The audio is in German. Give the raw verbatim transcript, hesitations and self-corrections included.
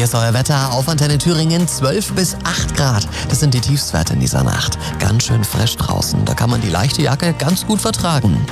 Hier ist euer Wetter auf Antenne Thüringen. zwölf bis acht Grad. Das sind die Tiefstwerte in dieser Nacht. Ganz schön frisch draußen. Da kann man die leichte Jacke ganz gut vertragen.